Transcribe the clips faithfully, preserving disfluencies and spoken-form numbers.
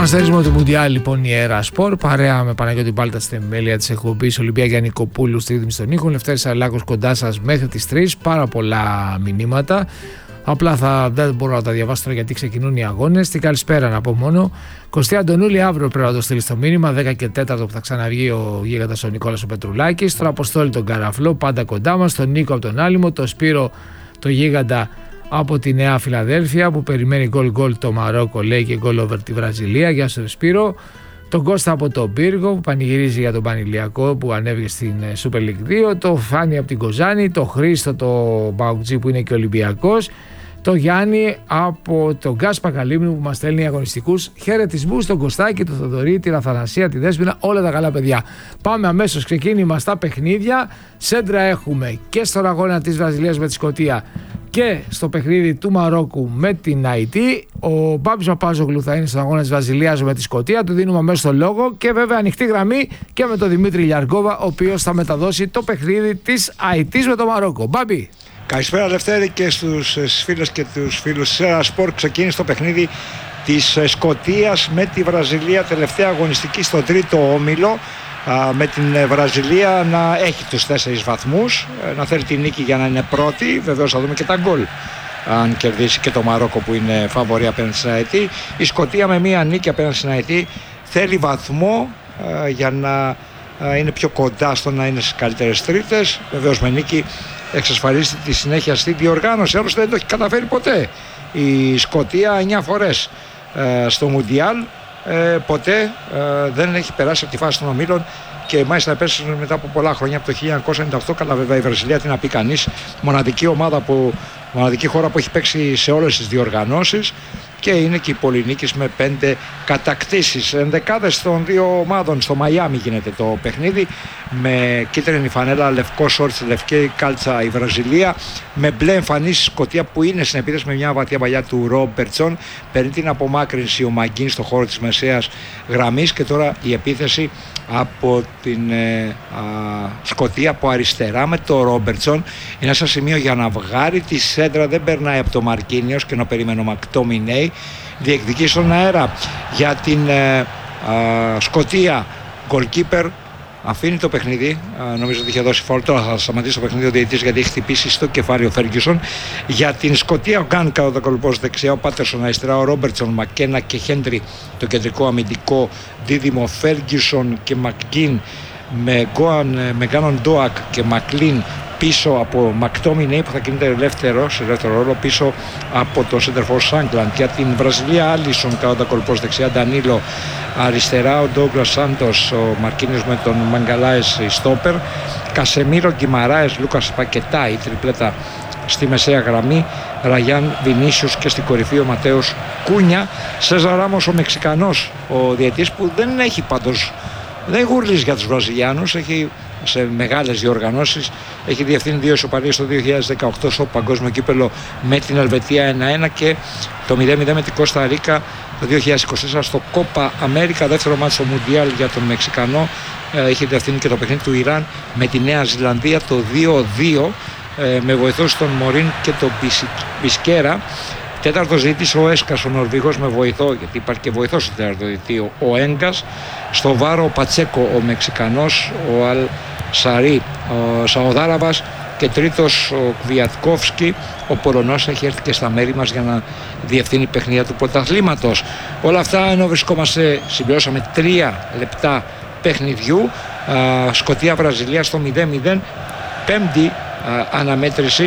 Αναστέρισμα του Μουντιάλ, λοιπόν, η Αέρα Σπορ, παρέα με Παναγιώτη Μπάλτα στην εμβέλεια της εκπομπής, Ολυμπία Γιαννικοπούλου στη ρύθμιση των ήχων, Λευτέρης Αλάκος κοντά σας μέχρι τις τρεις. Πάρα πολλά μηνύματα. Απλά θα, δεν μπορώ να τα διαβάσω τώρα γιατί ξεκινούν οι αγώνες. Την καλησπέρα να πω μόνο. Κωστή Αντωνούλη, αύριο πρέπει να το στείλει στο μήνυμα. δέκα και τέσσερα που θα ξαναβγεί ο γίγαντας ο Νικόλας ο Πετρουλάκης. Τον Αποστόλη τον Καραφλό, πάντα κοντά μας. Τον Νίκο από τον Άλυμο. Τον Σπύρο το γίγαντα από τη Νέα Φιλαδέλφια που περιμένει γκολ γκολ το Μαρόκο, λέει, και γκολ over τη Βραζιλία. Γεια σου Σπύρο. Τον Κώστα από τον Πύργο που πανηγυρίζει για τον Πανηλιακό που ανέβηκε στην Super League δύο. Το Φάνη από την Κοζάνη. Το Χρήστο το Μπαουτζή που είναι και Ολυμπιακός. Το Γιάννη από τον Γκάσπα Καλύμνου που μας στέλνει αγωνιστικούς χαιρετισμούς. Τον Κωστάκη, τον Θοδωρή, την Αθανασία, τη Δέσποινα, όλα τα καλά παιδιά. Πάμε αμέσως, ξεκίνημα στα παιχνίδια. Σέντρα έχουμε και στον αγώνα της Βραζιλίας με τη Σκωτία και στο παιχνίδι του Μαρόκου με την Αϊτή. Ο Μπάμπης Παπάζογλου θα είναι στον αγώνα της Βραζιλίας με τη Σκωτία. Του δίνουμε αμέσως το λόγο και βέβαια ανοιχτή γραμμή και με τον Δημήτρη Λιαργκόβα, ο οποίος θα μεταδώσει το παιχνίδι της Αϊτής με το Μαρόκο. Μπάμπη. Καλησπέρα Λευτέρη και στους φίλους και τους φίλους της Αέρα Σπορ. Ξεκίνησε το παιχνίδι της Σκωτίας με τη Βραζιλία, τελευταία αγωνιστική στο τρίτο όμιλο, με την Βραζιλία να έχει τους τέσσερις βαθμούς, να θέλει την νίκη για να είναι πρώτη. Βεβαίως θα δούμε και τα γκολ αν κερδίσει και το Μαρόκο που είναι φαβορί απέναντι στην Αϊτή. Η Σκωτία με μία νίκη απέναντι στην Αϊτή θέλει βαθμό για να είναι πιο κοντά στο να είναι στις καλύτερες τρίτες. Βεβαίως με νίκη εξασφαλίσει τη συνέχεια στη διοργάνωση, άλλωστε δεν το έχει καταφέρει ποτέ η Σκωτία εννιά φορές ε, στο Μουντιάλ, ε, ποτέ ε, δεν έχει περάσει από τη φάση των ομίλων και μάλιστα επέστρεψε μετά από πολλά χρόνια, από το χίλια εννιακόσια ενενήντα οκτώ. Καλά, βέβαια η Βραζιλία, τι να πει κανείς, μοναδική ομάδα που, μοναδική χώρα που έχει παίξει σε όλες τις διοργανώσεις και είναι και η πολυνίκης με πέντε κατακτήσεις. Ενδεκάδες των δύο ομάδων στο Μαϊάμι γίνεται το παιχνίδι, με κίτρινη φανέλα, λευκό σόρτς, λευκή κάλτσα η Βραζιλία, με μπλε εμφανίσεις Σκωτία που είναι στην επίθεση με μια βατιά παλιά του Ρόμπερτσον. Παίρνει την απομάκρυνση ο Μαγκίν στο χώρο της μεσαίας γραμμής και τώρα η επίθεση από την ε, α, Σκωτία από αριστερά με το Ρόμπερτσον. Είναι σε σημείο για να βγάλει τη σέντρα, δεν περνάει από το Μαρκίνιος και ενώ περιμένει ο Μακτόμινέι. Διεκδικεί στον αέρα για την ε, α, Σκωτία. Goalkeeper αφήνει το παιχνίδι, α, νομίζω ότι είχε δώσει φάουλ. Τώρα θα σταματήσει το παιχνίδι ο διαιτητής γιατί έχει χτυπήσει στο κεφάλι ο Φέργκισον. Για την Σκωτία ο Γκάν κατά το κολπός δεξιά, ο Πάτερσον αριστερά, ο Ρόμπερτσον, Μακένα και Χέντρι το κεντρικό αμυντικό δίδυμο, Φέργκισον και Μακγκίν με, με Γκάνον Ντόακ και Μακλίν πίσω από Μακτόμινέι που θα κινείται ελεύθερο, σε ελεύθερο ρόλο πίσω από το Σέντερφορ Σάγκλαντ. Για την Βραζιλία Άλισον κατά τα κολπός δεξιά, Ντανίλο αριστερά, ο Ντόγκλας Σάντος, ο Μαρκίνιος με τον Μαγκαλάες στόπερ, Κασεμίρο, Γκιμαράες, Λούκας Πακετά, η τριπλέτα στη μεσαία γραμμή, Ραγιάν Βινίσιους και στην κορυφή ο Ματέος Κούνια. Σέζαρ Ράμος ο Μεξικανός, ο διαιτής που δεν έχει πάντως, δεν γουρλίζει για τους Βραζιλιάνους, έχει σε μεγάλες διοργανώσεις, έχει διευθύνει δύο ισοπαλίες το δύο χιλιάδες δεκαοκτώ στο παγκόσμιο κύπελο με την Ελβετία ένα ένα και το μηδέν μηδέν με την Κώστα Ρίκα το δύο χιλιάδες είκοσι τέσσερα στο Κόπα Αμέρικα, δεύτερο μάτι στο Μουντιάλ για τον Μεξικανό. Έχει διευθύνει και το παιχνίδι του Ιράν με τη Νέα Ζηλανδία το δύο δύο με βοηθός τον Μωρίν και τον Μπισκέρα. Τέταρτο ζήτης ο Έσκας ο Νορβηγός με βοηθό, γιατί υπάρχει και βοηθός στο τέταρτο ζητή, ο Έγκας. Στο βάρο ο Πατσέκο ο Μεξικανός, ο Αλ Σαρί ο Σαουδάραβας και τρίτος ο Κβιατκόφσκι, ο Πολωνός, έχει έρθει και στα μέρη μας για να διευθύνει παιχνίδια του πρωταθλήματος. Όλα αυτά ενώ βρισκόμαστε, συμπληρώσαμε τρία λεπτά παιχνιδιού. Σκωτία-Βραζιλία στο μηδέν μηδέν, πέμπτη α, αναμέτρηση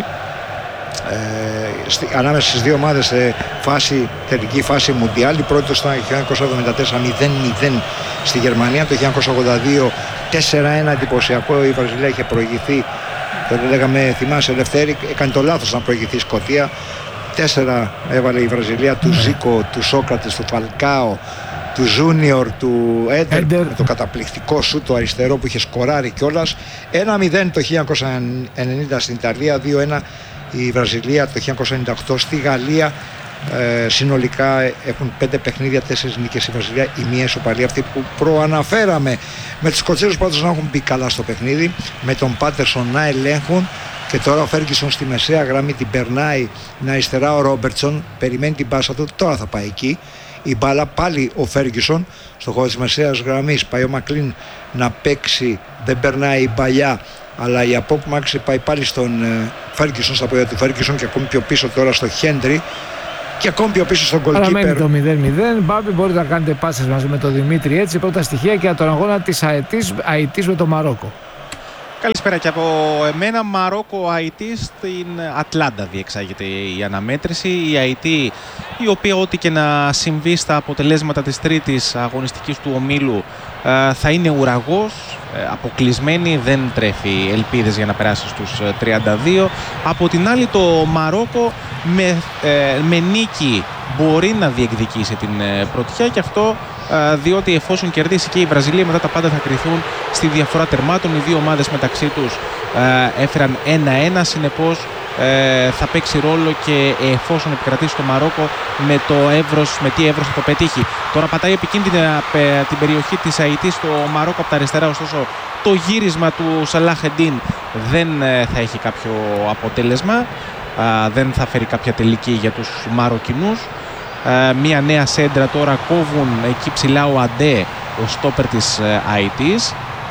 Ε, στη, ανάμεσα στις δύο ομάδες σε φάση, τελική φάση Μουντιάλ. Η πρώτη το χίλια εννιακόσια εβδομήντα τέσσερα μηδέν μηδέν στη Γερμανία, το χίλια εννιακόσια ογδόντα δύο τέσσερα ένα εντυπωσιακό, η Βραζιλία είχε προηγηθεί, το λέγαμε, θυμάσαι Ελευθέρη, έκανε το λάθος να προηγηθεί η Σκωτία. Τέσσερα έβαλε η Βραζιλία, του Ζίκο, του Σόκρατες, του Φαλκάο, του Ζούνιορ, του Έντερ, με το καταπληκτικό σου το αριστερό που είχε σκοράρει κιόλας. Ένα μηδέν το χίλια εννιακόσια ενενήντα στην Ιταλία, δύο ένα η Βραζιλία το χίλια εννιακόσια ενενήντα οκτώ στη Γαλλία. Ε, συνολικά έχουν πέντε παιχνίδια, τέσσερις νίκες η Βραζιλία, η μία ισοπαλία, αυτή που προαναφέραμε. Με τους Σκοτσέζους πάντως να έχουν μπει καλά στο παιχνίδι, με τον Πάτερσον να ελέγχουν, και τώρα ο Φέργκισον στη μεσαία γραμμή την περνάει, να αριστερά ο Ρόμπερτσον, περιμένει την πάσα του, τώρα θα πάει εκεί. Η μπάλα πάλι ο Φέργκισον στο χώρο της μεσαίας γραμμής, πάει ο Μακλίν να παίξει, δεν περνάει η παλιά, αλλά η απόκμαξη πάει πάλι στον Φέργκισον, στα πόδια του Φέργκισον και ακόμη πιο πίσω τώρα στο Χέντρι και ακόμη πιο πίσω στον goalkeeper. Παραμένει το μηδέν μηδέν. Μπάμπη, μπορείτε να κάνετε πάσες μαζί με τον Δημήτρη. Έτσι, πρώτα στοιχεία και τον αγώνα της Αϊτής με το Μαρόκο. Καλησπέρα και από εμένα. Μαρόκο-Αϊτή στην Ατλάντα διεξάγεται η αναμέτρηση. Η Αϊτή, η οποία ό,τι και να συμβεί στα αποτελέσματα της τρίτης αγωνιστικής του ομίλου, θα είναι ουραγός, αποκλεισμένη, δεν τρέφει ελπίδες για να περάσει στους τριάντα δύο. Από την άλλη, το Μαρόκο με, με νίκη μπορεί να διεκδικήσει την πρωτιά, και αυτό διότι εφόσον κερδίσει και η Βραζιλία, μετά τα πάντα θα κριθούν στη διαφορά τερμάτων. Οι δύο ομάδες μεταξύ τους έφεραν ένα ένα, συνεπώς θα παίξει ρόλο και εφόσον επικρατήσει το Μαρόκο με, το εύρος, με τι εύρος θα το πετύχει. Τώρα πατάει επικίνδυνα την περιοχή της Αϊτής στο Μαρόκο από τα αριστερά, ωστόσο το γύρισμα του Σαλάχ-Εντίν δεν θα έχει κάποιο αποτέλεσμα, δεν θα φέρει κάποια τελική για τους Μαροκινούς. Μία νέα σέντρα τώρα, κόβουν εκεί ψηλά ο Αντέ, ο στόπερ της Αϊτής.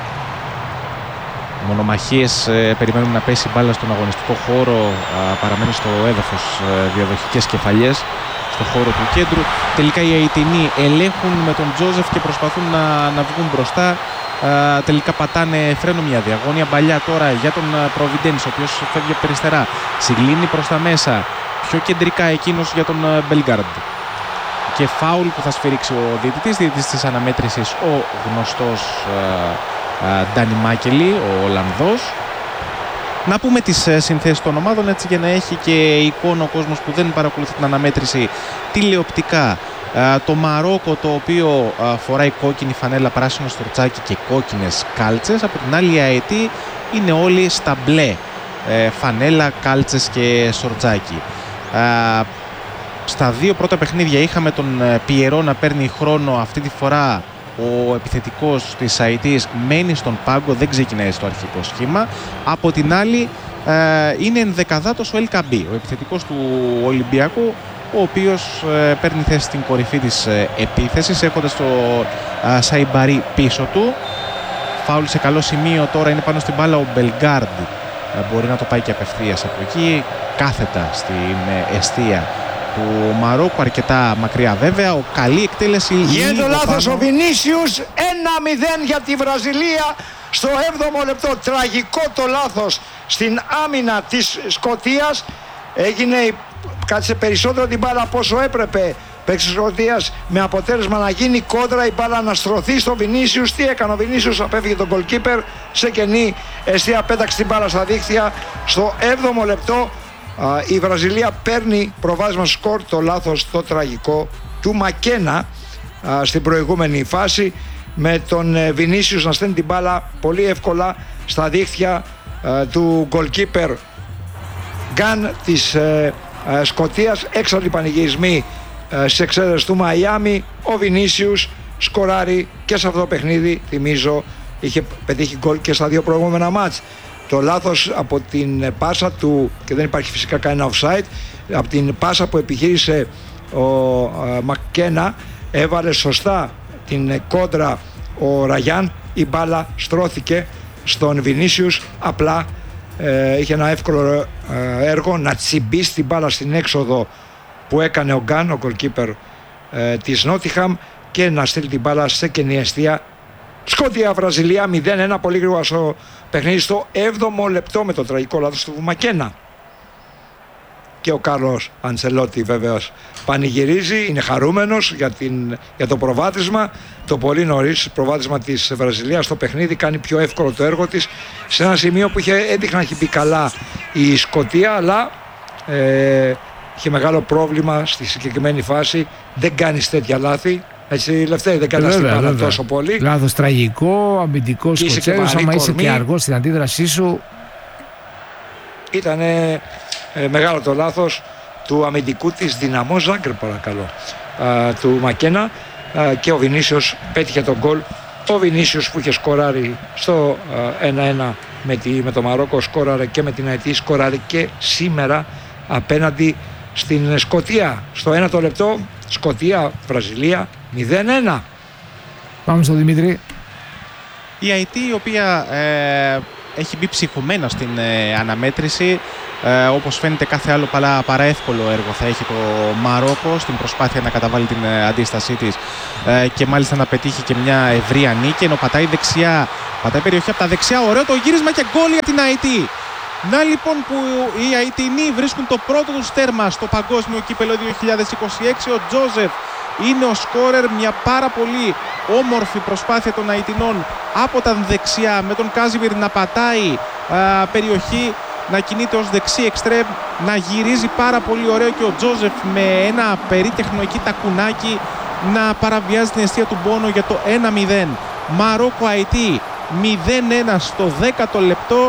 Μονομαχίες, περιμένουμε να πέσει μπάλα στον αγωνιστικό χώρο, παραμένει στο έδαφος, διαδοχικές κεφαλιές στο χώρο του κέντρου. Τελικά οι Αϊτινοί ελέγχουν με τον Τζόζεφ και προσπαθούν να, να βγουν μπροστά. Τελικά πατάνε φρένο μια διαγώνια παλιά τώρα για τον Προβιντένης, ο οποίος φεύγει από αριστερά, συγκλίνει προς τα μέσα, πιο κεντρικά εκείνος για τον Μπελγκάρντ. Και φάουλ που θα σφυρίξει ο διαιτητής, διαιτητής της αναμέτρησης, ο γνωστός Ντάνι Μάκελη, ο Ολλανδός. Να πούμε τις συνθέσεις των ομάδων, έτσι, για να έχει και εικόνα ο κόσμος που δεν παρακολουθεί την αναμέτρηση τηλεοπτικά. Το Μαρόκο, το οποίο φοράει κόκκινη φανέλα, πράσινο στορτσάκι και κόκκινες κάλτσες. Από την άλλη, η Αϊτή είναι όλοι στα μπλε φανέλα, κάλτσες και στορτσάκι. Στα δύο πρώτα παιχνίδια είχαμε τον Πιερό να παίρνει χρόνο. Αυτή τη φορά ο επιθετικός της Αϊτής μένει στον πάγκο, δεν ξεκινάει στο αρχικό σχήμα. Από την άλλη είναι ενδεκαδάτος ο Ελκαμπή, ο επιθετικός του Ολυμπιακού, ο οποίος παίρνει θέση στην κορυφή της επίθεσης, έχοντας το Σαϊμπαρί πίσω του. Φάουλ σε καλό σημείο τώρα, είναι πάνω στην μπάλα ο Μπελγκάρντ, μπορεί να το πάει και απευθείας από εκεί, κάθετα στην εστία του Μαρόκου, αρκετά μακριά βέβαια. Ο καλή εκτέλεση. Γίνεται λάθος ο Βινίσιους, ένα μηδέν για τη Βραζιλία στο έβδομο λεπτό. Τραγικό το λάθος στην άμυνα της Σκωτίας. Έγινε, κάτσε περισσότερο την μπάλα από όσο έπρεπε. Παίξει Σκωτίας με αποτέλεσμα να γίνει κόντρα, η μπάλα να στρωθεί στο Βινίσιους. Τι έκανε ο Βινίσιους? Απέφυγε τον goalkeeper σε κενή εστία, πέταξε την μπάλα στα δίχτυα. Στο έβδομο λεπτό η Βραζιλία παίρνει προβάδισμα σκορ. Το λάθος, το τραγικό του Μακένα στην προηγούμενη φάση, με τον Βινίσιους να στέλνει την μπάλα πολύ εύκολα στα δίχτυα του goalkeeper Γκάν της Σκωτίας. Έξαλλοι πανηγυρισμοί στις εξέδρες του Μαϊάμι. Ο Βινίσιους σκοράρει και σε αυτό το παιχνίδι, θυμίζω είχε πετύχει γκολ και στα δύο προηγούμενα μάτς. Το λάθος από την πάσα του, και δεν υπάρχει φυσικά κανένα offside, από την πάσα που επιχείρησε ο Μακένα, έβαλε σωστά την κόντρα ο Ραγιάν, η μπάλα στρώθηκε στον Βινίσιους, απλά ε, είχε ένα εύκολο ε, έργο να τσιμπήσει την μπάλα στην έξοδο που έκανε ο Γκάν, ο goalkeeper ε, της Νότιχαμ, και να στείλει την μπάλα σε κενή εστία. Σκωτία-Βραζιλία μηδέν ένα, πολύ γρήγορα στο παιχνίδι, στο έβδομο λεπτό, με το τραγικό λάθος του Μακένα. Και ο Κάρλος Αντσελότη βέβαιως πανηγυρίζει, είναι χαρούμενος για, την, για το προβάδισμα, το πολύ νωρίς προβάδισμα της Βραζιλίας στο παιχνίδι, κάνει πιο εύκολο το έργο της σε ένα σημείο που είχε, έδειχνα να έχει μπει καλά η Σκωτία, αλλά ε, είχε μεγάλο πρόβλημα στη συγκεκριμένη φάση. Δεν κάνεις τέτοια λάθη. Έτσι, Λευτέρη, δεν κάνεις την μπάλα τόσο πολύ. Λάθος τραγικό, αμυντικό Σκοτσέζος. Άμα είσαι και αργός στην αντίδρασή σου. Ήταν ε, μεγάλο το λάθος του αμυντικού της Δυναμό Ζάγκρεπ, παρακαλώ, α, του Μακένα, α, και ο Βινίσιος πέτυχε τον γκολ. Ο Βινίσιος που είχε σκοράρει στο ένα ένα με, τη, με το Μαρόκο σκόραρε και με την Αϊτή σκόραρε και σήμερα απέναντι στην Σκωτία. Στο ένα το λεπτό Σκωτία, Βραζιλία μηδέν ένα. Πάμε στο Δημήτρη. Η Αϊτή, η οποία ε, έχει μπει ψυχωμένα στην ε, αναμέτρηση. Ε, όπως φαίνεται, κάθε άλλο παρά, παρά εύκολο έργο θα έχει το Μαρόκο στην προσπάθεια να καταβάλει την ε, αντίστασή της ε, και μάλιστα να πετύχει και μια ευρεία νίκη, ενώ πατάει δεξιά, πατάει περιοχή από τα δεξιά, ωραίο το γύρισμα και γκόλ για την Αϊτή. Να λοιπόν που οι Αιτινοί βρίσκουν το πρώτο τους τέρμα στο Παγκόσμιο Κύπελλο δύο χιλιάδες είκοσι έξι. Ο Τζόζεφ είναι ο σκόρερ, μια πάρα πολύ όμορφη προσπάθεια των Αιτινών από τα δεξιά, με τον Κάζιμιρ να πατάει α, περιοχή, να κινείται ως δεξί εξτρέμ, να γυρίζει πάρα πολύ ωραίο και ο Τζόζεφ με ένα περίτεχνο εκεί τακουνάκι να παραβιάζει την αιστεία του Μπόνο για το ένα μηδέν. Μαρόκο Αϊτή μηδέν ένα στο δέκατο λεπτό.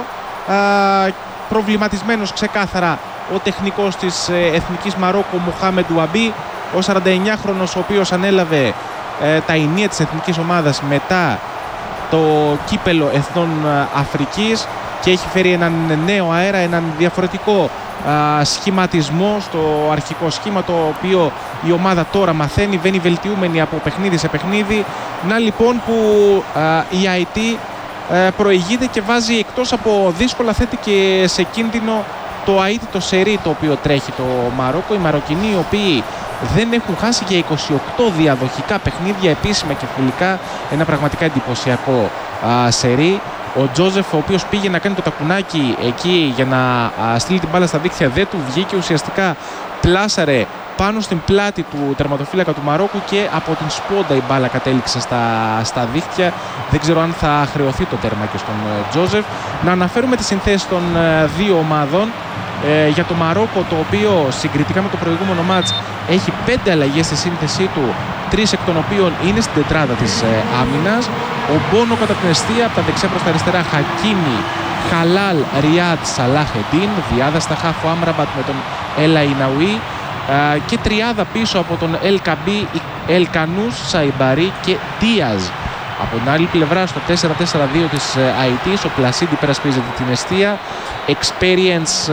Α, προβληματισμένος ξεκάθαρα ο τεχνικός της ε, Εθνικής Μαρόκο, Μοχάμεντ Ουαμπί, ο σαρανταεννιάχρονος, ο οποίος ανέλαβε ε, τα ηνία της εθνικής ομάδας μετά το κύπελλο Εθνών Αφρικής και έχει φέρει έναν νέο αέρα, έναν διαφορετικό α, σχηματισμό στο αρχικό σχήμα, το οποίο η ομάδα τώρα μαθαίνει, βαίνει βελτιούμενη από παιχνίδι σε παιχνίδι. Να λοιπόν που α, η Αϊτή προηγείται και βάζει εκτός από δύσκολα, θέτει και σε κίνδυνο το αίτητο σερί το οποίο τρέχει το Μαρόκο. Οι Μαροκινοί, οι οποίοι δεν έχουν χάσει για είκοσι οκτώ διαδοχικά παιχνίδια επίσημα και φιλικά, ένα πραγματικά εντυπωσιακό α, σερί. Ο Τζόζεφ, ο οποίος πήγε να κάνει το τακουνάκι εκεί για να α, στείλει την μπάλα στα δίχτυα, δεν του βγήκε, ουσιαστικά πλάσαρε πάνω στην πλάτη του τερματοφύλακα του Μαρόκου και από την σπόντα η μπάλα κατέληξε στα, στα δίχτυα. Δεν ξέρω αν θα χρεωθεί το τέρμα και στον Τζόζεφ. Να αναφέρουμε τις συνθέσεις των δύο ομάδων. Ε, για το Μαρόκο, το οποίο συγκριτικά με το προηγούμενο μάτς έχει πέντε αλλαγές στη σύνθεσή του, τρεις εκ των οποίων είναι στην τετράδα της ε, άμυνας. Ο Μπόνο κατά την αιστεία, από τα δεξιά προς τα αριστερά Χακίμι, Χαλάλ, Ριάντ, Σαλάχ, Εντίν, διάδαστα χάφο Άμραμπατ με τον Έλα Ιναουί ε, και τριάδα πίσω από τον Ελ Καμπί, Ελ Κανούς, Σαϊμπαρί και Ντίαζ. Από την άλλη πλευρά, στο τέσσερα τέσσερα δύο της Αϊτής, ο Πλασίντ υπερασπίζεται την αιστεία. Experience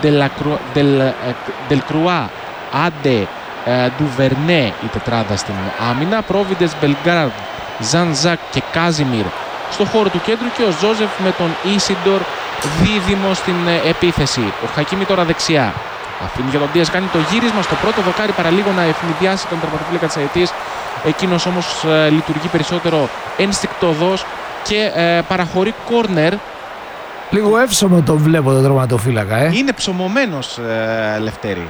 Delcroix, Άντε, Ντουβερνέ η τετράδα στην άμυνα. Providence, Bellegarde, Ζανζάκ και Κάζιμιρ στο χώρο του κέντρου και ο Ζόζεφ με τον Ίσιντορ δίδυμο στην επίθεση. Ο Χακίμι τώρα δεξιά. Αφήνει για τον Ντίας, κάνει το γύρισμα στο πρώτο δοκάρι, παραλίγο να ευνηδιάσει τον τερματοφύλακα της Αϊτής. Εκείνος όμως ε, λειτουργεί περισσότερο ενστικτωδώς και ε, παραχωρεί κόρνερ. Λίγο εύσωμο το βλέπω τον τερματοφύλακα, ε. Είναι ψωμωμένος, ε, Λευτέρη.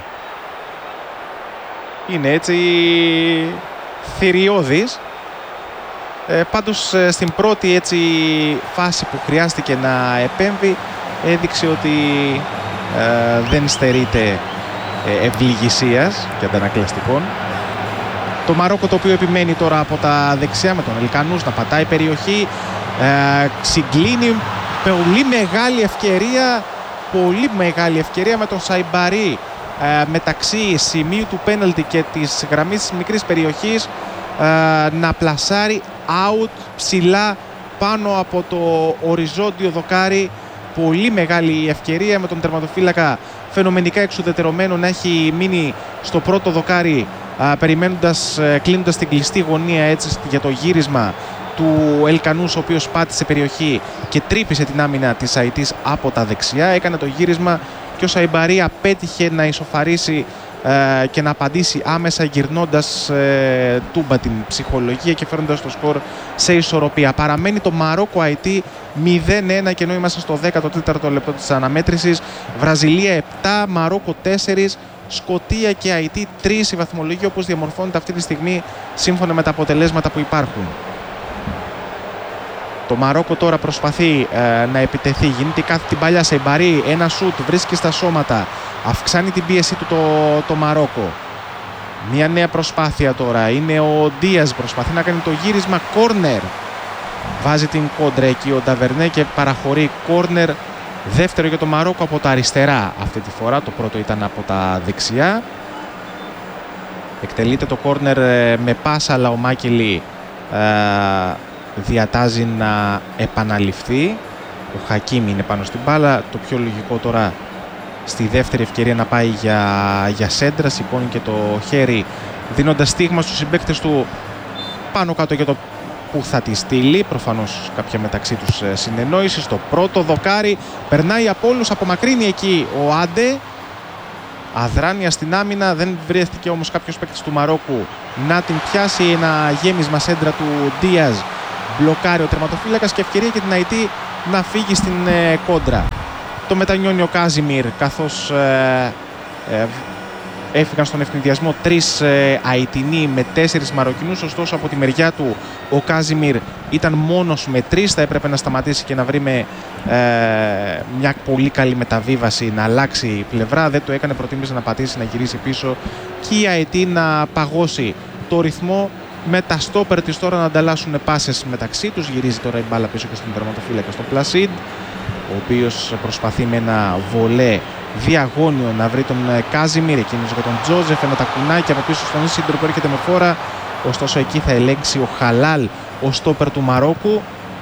Είναι έτσι θηριώδης. Ε, πάντως ε, στην πρώτη έτσι φάση που χρειάστηκε να επέμβει έδειξε ότι ε, δεν στερείται ε, ευληγησίας και αντανακλαστικών. Το Μαρόκο, το οποίο επιμένει τώρα από τα δεξιά με τον Ελκανούς να πατάει περιοχή, ε, συγκλίνει πολύ μεγάλη ευκαιρία, πολύ μεγάλη ευκαιρία με τον Σαϊμπαρί ε, μεταξύ σημείου του πέναλτι και της γραμμής της μικρής περιοχής ε, να πλασάρει out ψηλά πάνω από το οριζόντιο δοκάρι. Πολύ μεγάλη ευκαιρία με τον τερματοφύλακα φαινομενικά εξουδετερωμένο να έχει μείνει στο πρώτο δοκάρι, α, περιμένοντας, α, κλείνοντας την κλειστή γωνία έτσι για το γύρισμα του Ελκανούς, ο οποίος πάτησε περιοχή και τρύπησε την άμυνα της Αϊτής από τα δεξιά. Έκανε το γύρισμα και ο Σαϊμπαρί απέτυχε να ισοφαρίσει α, και να απαντήσει άμεσα, γυρνώντας α, τούμπα την ψυχολογία και φέρνοντας το σκορ σε ισορροπία. Παραμένει το Μαρόκο Αϊτή μηδέν ένα και ενώ είμαστε στο δέκατο τέταρτο λεπτό της αναμέτρησης. Βραζιλία επτά, Μαρόκο τέσσερα, Σκωτία και Αϊτή τρία η βαθμολογία όπως διαμορφώνεται αυτή τη στιγμή σύμφωνα με τα αποτελέσματα που υπάρχουν. Το Μαρόκο τώρα προσπαθεί ε, να επιτεθεί, γίνεται κάθε την παλιά σε μπαρί, ένα σουτ, βρίσκει στα σώματα, αυξάνει την πίεση του το, το Μαρόκο. Μια νέα προσπάθεια τώρα, είναι ο Ντίας, προσπαθεί να κάνει το γύρισμα, κόρνερ. Βάζει την κόντρα εκεί ο Νταβερνέ και παραχωρεί κόρνερ. Δεύτερο για το Μαρόκο από τα αριστερά αυτή τη φορά, το πρώτο ήταν από τα δεξιά. Εκτελείται το κόρνερ με πάσα, αλλά ο Μάκελη ε, διατάζει να επαναληφθεί. Ο Χακίμι είναι πάνω στην μπάλα. Το πιο λογικό τώρα στη δεύτερη ευκαιρία να πάει για, για σέντρα. Σηκώνει και το χέρι δίνοντας στίγμα στους συμπαίκτες του πάνω κάτω για το που θα τη στείλει. Προφανώς κάποια μεταξύ τους συνεννόηση. Στο πρώτο δοκάρι περνάει από όλους, απομακρύνει εκεί ο Άντε. Αδράνεια στην άμυνα, δεν βρέθηκε όμως κάποιος παίκτης του Μαρόκου να την πιάσει. Ένα γέμισμα σέντρα του Ντίαζ, μπλοκάρει ο τερματοφύλακας και ευκαιρία για την Αϊτή να φύγει στην ε, κόντρα. Το μετανιώνει ο Κάζιμιρ, καθώς ε, ε, έφυγαν στον ευνηδιασμό τρεις ε, Αιτινοί με τέσσερις Μαροκινούς. Ωστόσο από τη μεριά του ο Κάζιμιρ ήταν μόνος με τρεις. Θα έπρεπε να σταματήσει και να βρει με ε, μια πολύ καλή μεταβίβαση να αλλάξει πλευρά. Δεν το έκανε, προτίμησε να πατήσει, να γυρίσει πίσω και η Αιτή να παγώσει το ρυθμό, με τα στόπερ της τώρα να ανταλλάσσουν πάσες μεταξύ τους. Γυρίζει τώρα η μπάλα πίσω και στον τερματοφύλακα στον Πλασίντ, ο οποίος προσπαθεί με ένα βολέ διαγώνιο να βρει τον Κάζιμιρ, εκείνος για τον Τζόζεφ, ένα τα κουνάκια από πίσω στον Ισίντρο που έρχεται με φόρα. Ωστόσο εκεί θα ελέγξει ο Χαλάλ, ο στόπερ του Μαρόκου,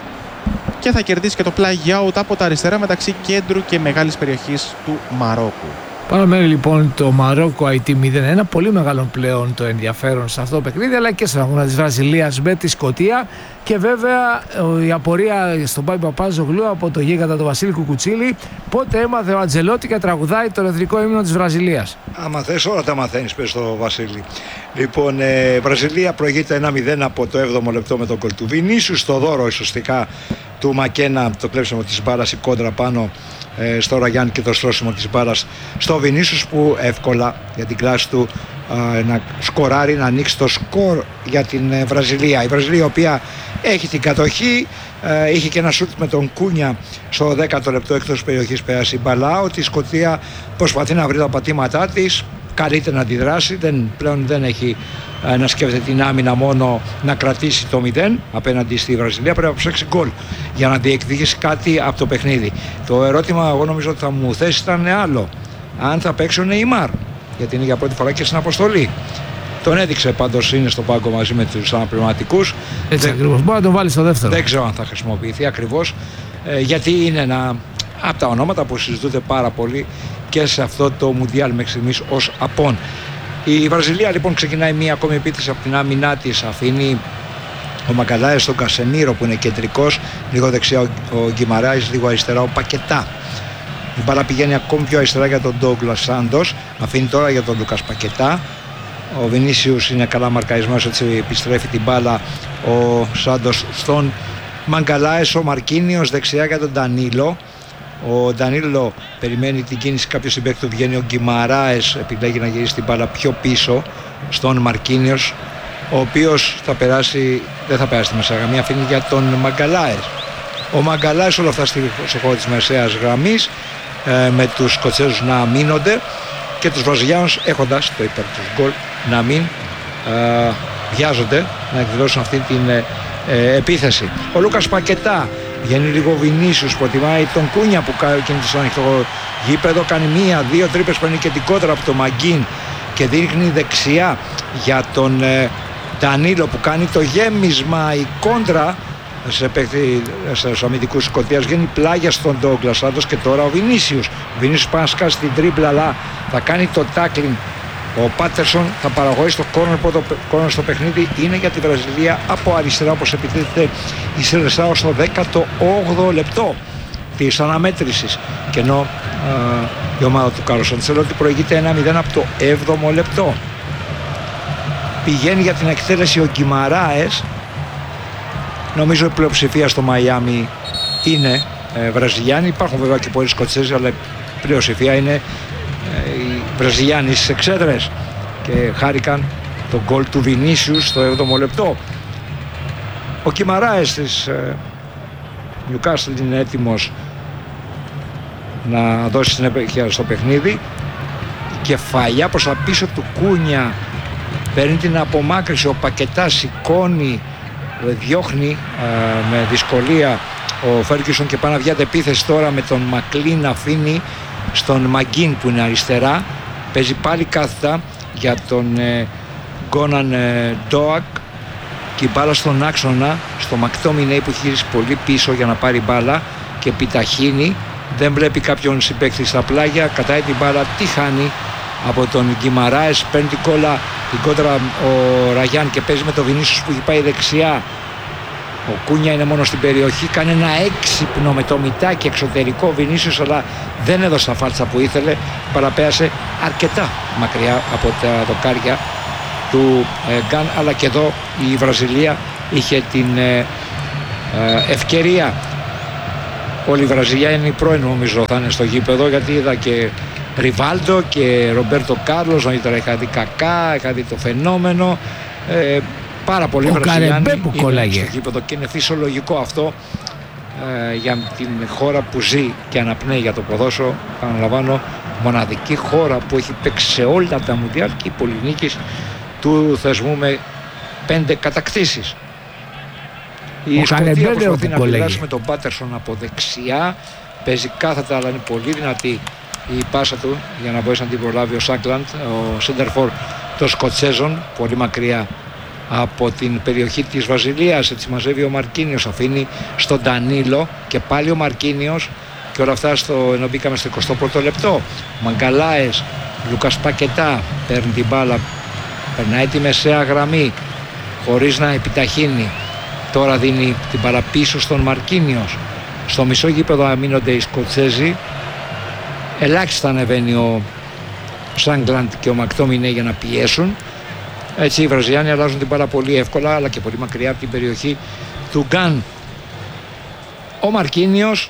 και θα κερδίσει και το play out από τα αριστερά μεταξύ κέντρου και μεγάλης περιοχής του Μαρόκου. Παραμένει λοιπόν το Μαρόκο Αϊτή μηδέν ένα, πολύ μεγάλο πλέον το ενδιαφέρον σε αυτό το παιχνίδι, αλλά και στον αγώνα της Βραζιλίας με τη Σκωτία. Και βέβαια η απορία στον Πάη Παπάζογλου από το γίγαντα του Βασίλη Κουκουτσίλη, πότε έμαθε ο Αντζελότη και τραγουδάει το εθνικό ύμνο της Βραζιλίας. Άμα θες όλα τα μαθαίνεις, πες στο Βασίλη. Λοιπόν, ε, Βραζιλία προηγείται ένα μηδέν από το έβδομο λεπτό με τον γκολ του Βινίσιους. Στο δώρο ισοστικά του Μακένα, το κλέψιμο της μπάλας, η κόντρα πάνω ε, στο Ραγιάν και το στρώσιμο της μπάλας στο Βινίσιους, που εύκολα για την κλάση του ε, να σκοράρει, να ανοίξει το σκορ για την ε, Βραζιλία. Η Βραζιλία, η οποία έχει την κατοχή, ε, είχε και ένα σούτ με τον Κούνια στο δέκατο λεπτό εκτός περιοχής, πέρασε η μπαλά. Ότι η Σκωτία προσπαθεί να βρει τα πατήματά της, καλείται να αντιδράσει, δεν, πλέον δεν έχει ε, να σκέφτεται την άμυνα, μόνο να κρατήσει το μηδέν απέναντι στη Βραζιλία. Πρέπει να ψάξει γκολ για να διεκδικήσει κάτι από το παιχνίδι. Το ερώτημα, εγώ νομίζω ότι θα μου θέσει, ήταν άλλο. Αν θα παίξει ο Νεϊμάρ, γιατί είναι για πρώτη φορά και στην αποστολή. Τον έδειξε πάντως, είναι στο πάγκο μαζί με τους αναπληρωματικούς. Έτσι ακριβώς. Μπορεί να τον βάλει στο δεύτερο. Δεν ξέρω αν θα χρησιμοποιηθεί ακριβώς, ε, γιατί είναι ένα από τα ονόματα που συζητούνται πάρα πολύ και σε αυτό το Μουντιάλ μέχρι στιγμής ως απόν. Η Βραζιλία λοιπόν ξεκινάει μία ακόμη επίθεση από την άμυνά της. Αφήνει ο Μαγκαλάες στον Κασεμίρο που είναι κεντρικός, λίγο δεξιά ο, ο Γκιμαράης, λίγο αριστερά ο Πακετά. Η μπάλα πηγαίνει ακόμη πιο αριστερά για τον Ντόγκλας Σάντος, αφήνει τώρα για τον Λουκάς Πακετά. Ο Βινίσιους είναι καλά μαρκαρισμένος, έτσι επιστρέφει την μπάλα ο Σάντος στον Μαγκαλάες. Ο Μαρκίνιος δεξιά για τον Ντανίλο. Ο Ντανίλο περιμένει την κίνηση κάποιου συμπαίκτη του, βγαίνει ο Γκιμαράες, επιλέγει να γυρίσει την μπάλα πιο πίσω στον Μαρκίνιος, ο οποίος θα περάσει, δεν θα περάσει τη μεσαία γραμμή, αφήνει για τον Μαγκαλάες. Ο Μαγκαλάες όλα αυτά στο χώρο της μεσαίας γραμμής, ε, με τους Σκοτσέζους να αμήνονται και τους Βραζιλιάνους έχοντας το υπέρ τους γκολ να μην ε, βιάζονται να εκδηλώσουν αυτή την ε, ε, επίθεση. Ο Λούκας Πακετά βγαίνει λίγο Βινίσιους, προτιμάει τον Κούνια που κινείται στο ανοιχτό γήπεδο, κάνει μία, δύο τρύπες, παίρνει και την κόντρα από το Μαγκίν και δείχνει δεξιά για τον ε, Ντανίλο που κάνει το γέμισμα. Η κόντρα σε παίκτη στους αμυντικούς Σκωτίας βγαίνει πλάγια στον Ντόγκλας Σάντος και τώρα ο Βινίσιους. Ο Βινίσιους πάει να σκάσει την τρίπλα, αλλά θα κάνει το tackling. Ο Πάτερσον θα παραγωγήσει το κόρνερ, πρώτο κόρνερ στο παιχνίδι είναι για τη Βραζιλία από αριστερά, όπως επιτίθεται η Σελεσάο στο δέκατο όγδοο λεπτό της αναμέτρησης. Και ενώ α, η ομάδα του Κάρλος Αντσελότη προηγείται ένα μηδέν από το έβδομο λεπτό. Πηγαίνει για την εκτέλεση ο Γκιμαράες. Νομίζω η πλειοψηφία στο Μαϊάμι είναι ε, Βραζιλιάνοι. Υπάρχουν βέβαια και πολλοί Σκοτσέζοι, αλλά η πλειοψηφία είναι ε, οι Βραζιλιάνοι στις εξέδρες και χάρηκαν τον γκολ του Βινίσιους στο έβδομο λεπτό. Ο Γκιμαράες της ε, Νιουκάστλ είναι έτοιμος να δώσει συνέχεια στο παιχνίδι. Η κεφαλιά προς τα πίσω του Κούνια παίρνει την απομάκρυση, ο Πακετά σηκώνει, διώχνει α, με δυσκολία ο Φέργκισον και πάει να βγει επίθεση τώρα με τον Μακλίν, αφήνει στον Μαγκίν που είναι αριστερά, παίζει πάλι κάθετα για τον ε, Γκόναν ε, Ντόακ και η μπάλα στον άξονα στο Μακτόμινέι που έχει γυρίσει πολύ πίσω για να πάρει μπάλα. και επιταχύνει. Δεν βλέπει κάποιον συμπαίκτη στα πλάγια, κατάει την μπάλα, τι χάνει από τον Γκιμαράες, παίρνει την κόλλα, την κόντρα ο Ραγιάν και παίζει με τον Βινίσιους που έχει πάει δεξιά. Ο Κούνια είναι μόνο στην περιοχή, κάνει ένα έξυπνο με το μητάκι εξωτερικό Βινίσιους, αλλά δεν έδωσε τα φάλτσα που ήθελε, παραπέασε αρκετά μακριά από τα δοκάρια του ε, Γκάν, αλλά και εδώ η Βραζιλία είχε την ε, ε, ευκαιρία. Όλοι οι Βραζιλιάνοι πρώην νομίζω θα είναι στο γήπεδο, γιατί είδα και Ριβάλντο και Ρομπέρτο Κάρλος, νωρίτερα είχα δει Κακά, είχα δει το φαινόμενο. Ε, πάρα πολλοί Βραζιλιάνοι είναι στο γήπεδο και είναι φυσιολογικό αυτό ε, για την χώρα που ζει και αναπνέει για το ποδόσφαιρο. Παναλαμβάνω, μοναδική χώρα που έχει παίξει σε όλα τα Μουντιάλ και η πολυνίκης του θεσμού με πέντε κατακτήσεις. Η Σκοτία προσπαθεί να πειράσει με τον Πάτερσον από δεξιά, παίζει κάθετα, αλλά είναι πολύ δυνατή η πάσα του για να μπορέσει να την προλάβει ο Σάκλαντ, ο Σέντερφορ των Σκοτσέζων, πολύ μακριά από την περιοχή της Βραζιλίας. Έτσι μαζεύει ο Μαρκίνιος, αφήνει στον Ντανίλο και πάλι ο Μαρκίνιος, και όλα αυτά στο, ενώ μπήκαμε στο εικοστό πρώτο λεπτό. Μαγκαλάες, Λούκας Πακετά παίρνει την μπάλα, περνάει τη μεσαία γραμμή χωρίς να επιταχύνει. Τώρα δίνει την μπάλα πίσω στον Μαρκίνιος. Στο μισό γήπεδο αμήνονται οι Σκοτσέζοι. Ελάχιστα ανεβαίνει ο Σάγκλαντ και ο Μακτόμινε για να πιέσουν. Έτσι οι Βραζιλιάνοι αλλάζουν την μπάλα πολύ εύκολα, αλλά και πολύ μακριά από την περιοχή του Γκάν. Ο Μαρκίνιος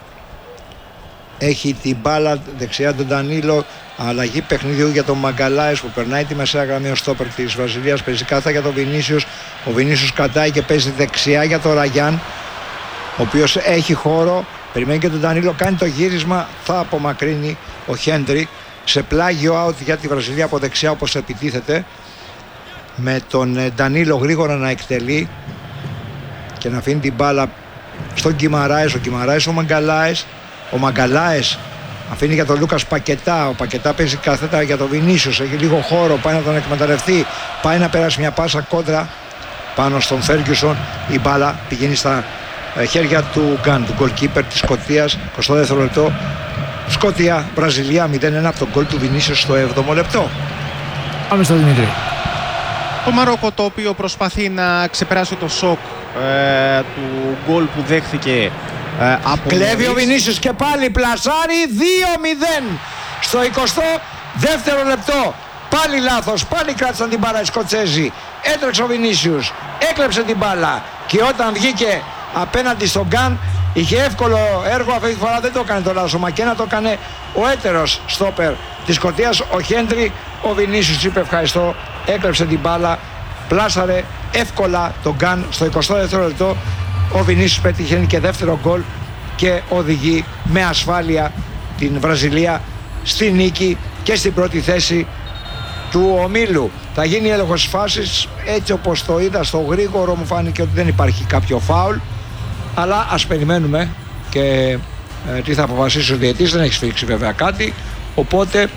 έχει την μπάλα δεξιά τον Ντανίλο. Αλλαγή παιχνιδιού για τον Μαγκαλάες που περνάει τη μεσαία γραμμή, ο στόπερ της Βραζιλίας. Παίζει κάθετα για τον Βινίσιους. Ο Βινίσιους κατάει και παίζει δεξιά για τον Ραγιάν, ο οποίος έχει χώρο. Περιμένει και τον Ντανίλο, κάνει το γύρισμα. Θα απομακρύνει ο Χέντρι. Σε πλάγιο out για τη Βραζιλία από δεξιά, όπως επιτίθεται. Με τον Ντανίλο γρήγορα να εκτελεί και να αφήνει την μπάλα στον Γκιμαράες. Ο Γκιμαράες, ο Μαγκαλάες. Ο Μαγκαλάες αφήνει για τον Λούκας Πακετά. Ο Πακετά παίζει κάθετα για τον Βινίσιους. Έχει λίγο χώρο, πάει να τον εκμεταλλευτεί. Πάει να περάσει μια πάσα κόντρα πάνω στον Φέργκιουσον. Η μπάλα πηγαίνει στα χέρια του Γκάν, του goalkeeper της Σκωτίας. εικοστό δεύτερο λεπτό. Σκωτία, Βραζιλία μηδέν ένα από τον γκολ του Βινίσιους στο έβδομο λεπτό. Πάμε στο Δημήτρη. Το Μαρόκο, το οποίο προσπαθεί να ξεπεράσει το σοκ ε, του γκολ που δέχθηκε ε, από... Κλέβει ο Βινίσιους και πάλι πλασάρει. Δύο μηδέν στο εικοστό δεύτερο λεπτό. Πάλι λάθος, πάλι κράτησαν την μπάλα οι Σκοτσέζοι. Έτρεξε ο Βινίσιους, έκλεψε την μπάλα και όταν βγήκε απέναντι στον Γκάν είχε εύκολο έργο. Αυτή τη φορά δεν το έκανε το λάθος ο Μακένα, το έκανε ο έτερος στόπερ της Σκωτίας, ο Χέντρι. Ο Βινίσιους είπε ευχαριστώ, έκλεψε την μπάλα, πλάσαρε εύκολα τον Γκάν στο εικοστό δεύτερο λεπτό. Ο Βινίσιους πετυχαίνει και δεύτερο γκολ και οδηγεί με ασφάλεια την Βραζιλία στη νίκη και στην πρώτη θέση του ομίλου. Θα γίνει έλεγχος φάσης, έτσι όπως το είδα στο γρήγορο μου φάνηκε ότι δεν υπάρχει κάποιο φάουλ, αλλά ας περιμένουμε και ε, τι θα αποφασίσει ο διαιτής. Δεν έχει σφίξει βέβαια κάτι, οπότε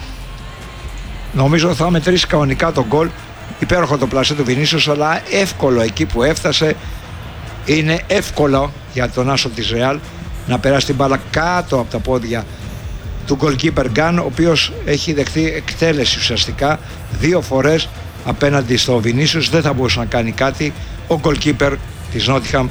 νομίζω θα μετρήσει κανονικά τον γκολ. Υπέροχο το πλασέ του Βινίσιους, αλλά εύκολο εκεί που έφτασε. Είναι εύκολο για τον άσο της Ρεάλ να περάσει την μπάλα κάτω από τα πόδια του goalkeeper Γκάν, ο οποίος έχει δεχθεί εκτέλεση ουσιαστικά δύο φορές απέναντι στο Βινίσιους. Δεν θα μπορούσε να κάνει κάτι ο goalkeeper της Νότιχαμ,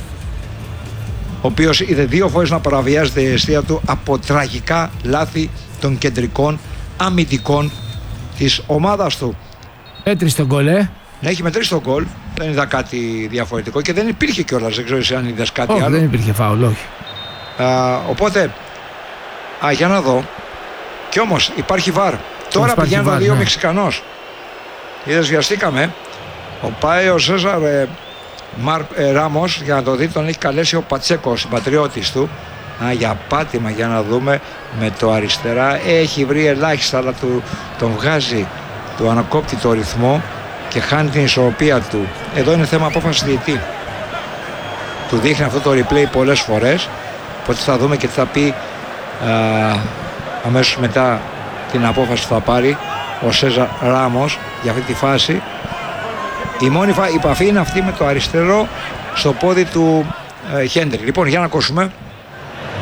ο οποίος είδε δύο φορές να παραβιάζεται η αιστεία του από τραγικά λάθη των κεντρικών αμυντικών της ομάδας του. Μέτρησε τον γκολ, ε. Ναι, έχει μετρήσει τον γκολ. Δεν είδα κάτι διαφορετικό και δεν υπήρχε κιόλας. Δεν ξέρω εσύ αν είδες κάτι όχι, άλλο. Δεν υπήρχε φάουλ, όχι. Α, οπότε, α, για να δω. Κι όμως υπάρχει βαρ. Τώρα πηγαίνει το δύο ναι. Μεξικανός. Είδες, βιαστήκαμε. Ο πάει ο Σέζαρ ε, Μαρ, ε, Ράμος για να το δει. Τον έχει καλέσει ο Πατσέκο, συμπατριώτης του. Α, για πάτημα, για να δούμε. Με το αριστερά έχει βρει ελάχιστα, αλλά του, τον βγάζει, του ανακόπτει το ρυθμό και χάνει την ισορροπία του. Εδώ είναι θέμα απόφασης διαιτή. Του δείχνει αυτό το replay πολλές φορές, οπότε θα δούμε και τι θα πει α, αμέσως μετά την απόφαση που θα πάρει ο Σέζαρ Ράμος για αυτή τη φάση. Η μόνη η επαφή είναι αυτή με το αριστερό στο πόδι του ε, Χέντρι. Λοιπόν, για να ακούσουμε.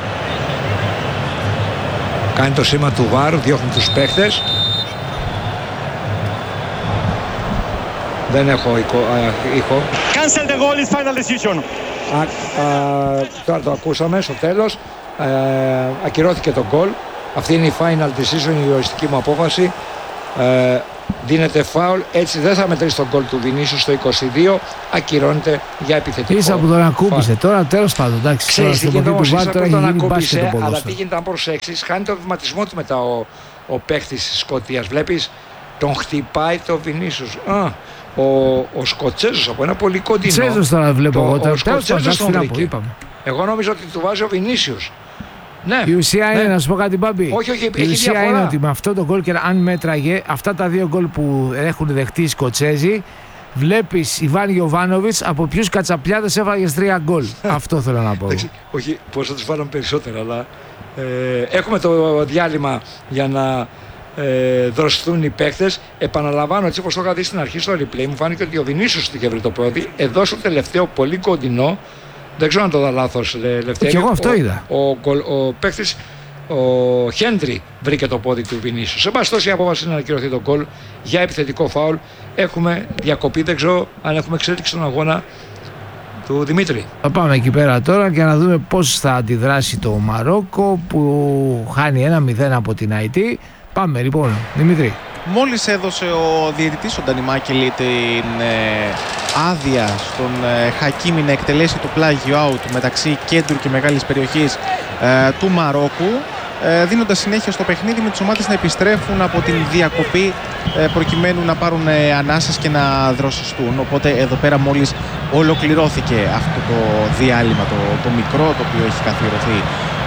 Κάνει το σήμα του βάρ, διώχνει τους παίχτες. Δεν έχω ήχο. Cancel the goal is final decision. Α, α, τώρα το ακούσαμε στο τέλος. Ε, ακυρώθηκε το γκολ. Αυτή είναι η final decision, η οριστική μου απόφαση. Ε, δίνεται φάουλ, έτσι δεν θα μετρήσει τον γκολ του Βινίσιους στο είκοσι δύο. Ακυρώνεται για επιθετικό. Ίσα που τον ακούμπησε, τώρα τέλος πάντων. Εντάξει, ξέρεις τι γίνεται όμως, ίσα που τον ακούμπησε, το αλλά τι γίνεται αν προσέξεις, χάνει το βηματισμό του μετά ο, ο παίχτης της Σκωτίας. Βλέπεις, τον χτυπάει το Βινίσιους. Α, ο, ο Σκοτσέζος από ένα πολύ κοντινό. Σκοτσέζος τώρα βλέπω εγώ. Ο Σκοτσέζος τον βρήκε. Είπαμε. Εγώ νόμιζα ότι του βάζει ο Βινίσιους. Ναι, η ουσία ναι. είναι, να σου πω κάτι, Μπάμπη. Όχι, όχι, η ουσία διαφορά. είναι ότι με αυτό το γκολ, και αν μέτραγε αυτά τα δύο γκολ που έχουν δεχτεί οι Σκοτσέζοι, βλέπεις Ιβάν Γιοβάνοβιτς από ποιους κατσαπλιάδες έφαγες τρία γκολ. Αυτό θέλω να πω. Όχι, πώς θα τους βάλαμε περισσότερα, αλλά ε, έχουμε το διάλειμμα για να ε, δροσθούν οι παίκτες. Επαναλαμβάνω, έτσι όπως το είχα δει στην αρχή στο replay, μου φάνηκε ότι ο Βινίσιους είχε βρει το πρώτο. Εδώ στο τελευταίο πολύ κοντινό. Δεν ξέρω αν το είδα λάθος, Λευτέρη. Και εγώ αυτό ο, είδα. Ο, ο, ο παίκτης, ο Χέντρι, βρήκε το πόδι του Βινίσιου. Σε πάση τόση απόφαση είναι να ακυρωθεί το γκολ για επιθετικό φάουλ. Έχουμε διακοπή, δεν ξέρω αν έχουμε εξέλιξη στον αγώνα του Δημήτρη. Θα πάμε εκεί πέρα τώρα και να δούμε πώς θα αντιδράσει το Μαρόκο που χάνει ένα μηδέν από την Αϊτή. Πάμε λοιπόν, Δημήτρη. Μόλις έδωσε ο διαιτητής ο Ντανιμάκελη την ε, άδεια στον ε, Χακίμι να εκτελέσει το πλάγιο out μεταξύ κέντρου και μεγάλης περιοχής ε, του Μαρόκου, ε, δίνοντας συνέχεια στο παιχνίδι με τις ομάδες να επιστρέφουν από την διακοπή ε, προκειμένου να πάρουν ε, ανάσες και να δροσιστούν. Οπότε εδώ πέρα μόλις ολοκληρώθηκε αυτό το διάλειμμα, το, το μικρό, το οποίο έχει καθιερωθεί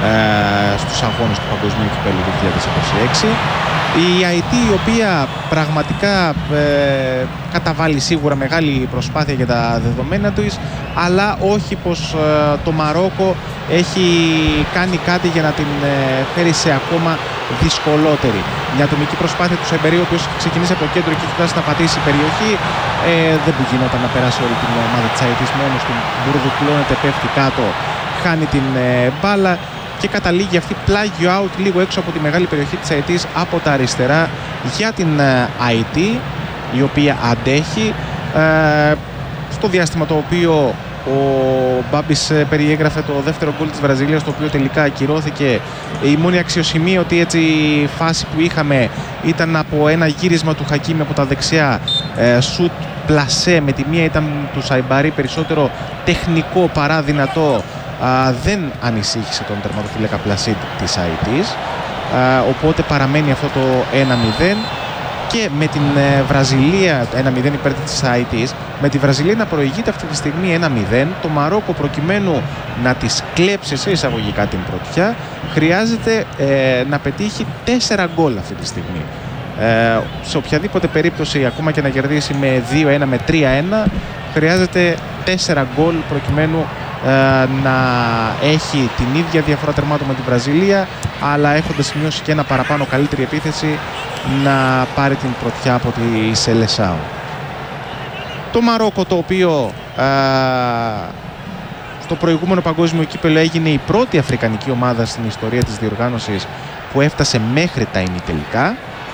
ε, στους αγώνες του Παγκοσμίου Κυπέλλου δύο χιλιάδες είκοσι έξι. Η Αϊτή, η οποία πραγματικά ε, καταβάλει σίγουρα μεγάλη προσπάθεια για τα δεδομένα του, αλλά όχι πως ε, το Μαρόκο έχει κάνει κάτι για να την ε, φέρει σε ακόμα δυσκολότερη. Μια ατομική προσπάθεια του Σεμπερί, ο οποίος ξεκινήσει από το κέντρο και έχει φτάσει να πατήσει η περιοχή, ε, δεν που γινόταν να περάσει όλη την ομάδα της Αϊτής μόνος του. Μπουρδουκλώνεται, πέφτει κάτω, χάνει την ε, μπάλα και καταλήγει αυτή πλάγιο out λίγο έξω από τη μεγάλη περιοχή της Αϊτής από τα αριστερά για την Αϊτή, η οποία αντέχει ε, στο διάστημα το οποίο ο Μπάμπης περιέγραφε το δεύτερο γκολ της Βραζιλίας, το οποίο τελικά ακυρώθηκε. Η μόνη αξιοσημεία ότι έτσι η φάση που είχαμε ήταν από ένα γύρισμα του Χακίμι από τα δεξιά, ε, σουτ πλασέ, με τη μία ήταν του Σαϊμπαρί, περισσότερο τεχνικό παρά δυνατό. Uh, δεν ανησύχησε τον τερματοφύλακα Πλασίτ της Αϊτής, uh, οπότε παραμένει αυτό το ένα μηδέν και με την uh, Βραζιλία ένα μηδέν υπέρ της Αϊτής, με τη Βραζιλία να προηγείται αυτή τη στιγμή ένα μηδέν, το Μαρόκο προκειμένου να της κλέψει σε εισαγωγικά την πρωτιά χρειάζεται uh, να πετύχει τέσσερα γκολ αυτή τη στιγμή. Uh, σε οποιαδήποτε περίπτωση, ακόμα και να κερδίσει με δύο ένα, με τρία ένα, χρειάζεται τέσσερα γκολ προκειμένου να έχει την ίδια διαφορά τερμάτων με την Βραζιλία, αλλά έχοντας σημειώσει και ένα παραπάνω καλύτερη επίθεση, να πάρει την πρωτιά από τη Σελεσάου. Το Μαρόκο, το οποίο α, στο προηγούμενο παγκόσμιο κύπελλο έγινε η πρώτη αφρικανική ομάδα στην ιστορία της διοργάνωσης που έφτασε μέχρι τα ημιτελικά,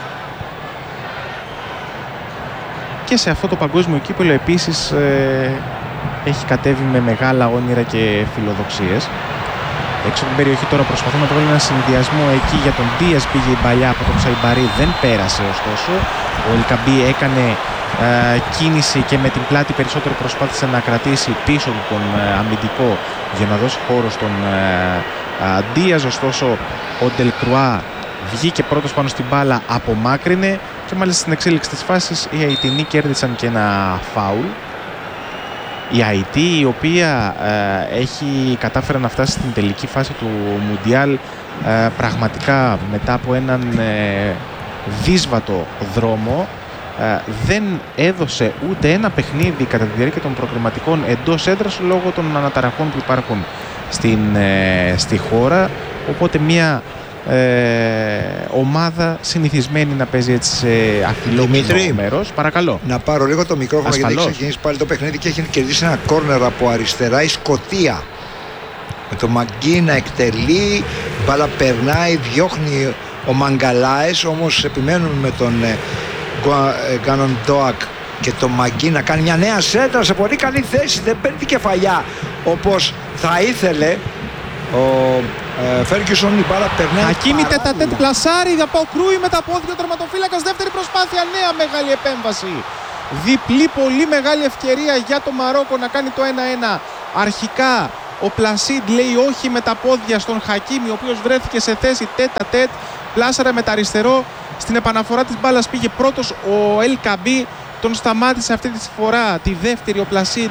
και σε αυτό το παγκόσμιο κύπελλο επίσης ε, έχει κατέβει με μεγάλα όνειρα και φιλοδοξίες. Έξω από την περιοχή τώρα προσπαθούν να βγάλουν ένα συνδυασμό εκεί για τον Δίας, πήγε η παλιά από τον Σαϊμπαρί, δεν πέρασε ωστόσο. Ο Ελκαμπή έκανε ε, κίνηση και με την πλάτη περισσότερο προσπάθησε να κρατήσει πίσω του τον ε, αμυντικό για να δώσει χώρο στον ε, ε, Δίας, ωστόσο ο Ντελκρουά βγήκε πρώτος πάνω στην μπάλα, απομάκρυνε και μάλιστα στην εξέλιξη της φάσης οι Αιτινοί κέρδισαν και ένα φάουλ. Η Αϊτή, η οποία ε, έχει κατάφερε να φτάσει στην τελική φάση του Μουντιάλ ε, πραγματικά μετά από έναν ε, δύσβατο δρόμο, ε, δεν έδωσε ούτε ένα παιχνίδι κατά τη διάρκεια των προκριματικών εντός έδρας λόγω των αναταραχών που υπάρχουν στην, ε, στη χώρα, οπότε μια Ε, ομάδα συνηθισμένη να παίζει έτσι σε αφιλόξενο μέρος. Παρακαλώ. Να πάρω λίγο το μικρόφωνο. Ασφαλώς. Γιατί έχει ξεκινήσει πάλι το παιχνίδι και έχει κερδίσει ένα κόρνερ από αριστερά η Σκωτία. Με το Μαγκί να εκτελεί, μπάλα περνάει, διώχνει ο Μαγκαλάες, όμως επιμένουν με τον ε, Γκανοντόακ και τον Μαγκί να κάνει μια νέα σέντρα σε πολύ καλή θέση, δεν παίρνει την κεφαλιά όπως θα ήθελε ο ε, Φέργκισον. Η μπάλα περνάει. Ακίμη τετατέτ πλασάρι από Κρούι με τα πόδια του τερματοφύλακας, δεύτερη προσπάθεια, νέα μεγάλη επέμβαση. Διπλή πολύ μεγάλη ευκαιρία για το Μαρόκο να κάνει το ένα ένα. Αρχικά ο Πλασίντ λέει όχι με τα πόδια στον Χακίμι, ο οποίος βρέθηκε σε θέση τέτα-τέτ, πλάσαρα με τα αριστερό. Στην επαναφορά της μπάλας πήγε πρώτος ο Ελ Καμπί, τον σταμάτησε αυτή τη φορά τη δεύτερη ο Πλασίντ